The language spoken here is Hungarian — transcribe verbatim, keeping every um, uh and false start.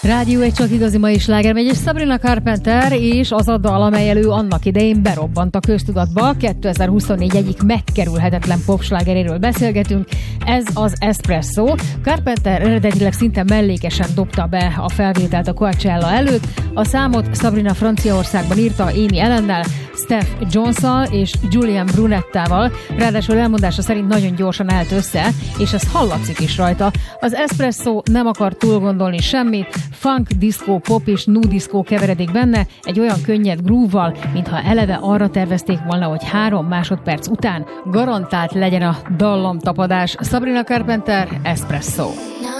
Rádió egy csak igazi mai sláger megy, és Sabrina Carpenter és az a dal, amely elő annak idején berobbant a köztudatba. kétezer-huszonnégy egyik megkerülhetetlen popslágeréről beszélgetünk, ez az Espresso. Carpenter eredetileg szinte mellékesen dobta be a felvételt a Coachella előtt. A számot Sabrina Franciaországban írta Amy Allennel, Steph Jones-szal és Julian Brunettával, ráadásul elmondása szerint nagyon gyorsan állt össze, és ez hallatszik is rajta. Az Espresso nem akar túl gondolni semmit, funk, disco, pop és nu disco keveredik benne, egy olyan könnyed groove-val, mintha eleve arra tervezték volna, hogy három másodperc után garantált legyen a dallamtapadás. Sabrina Carpenter, Espresso.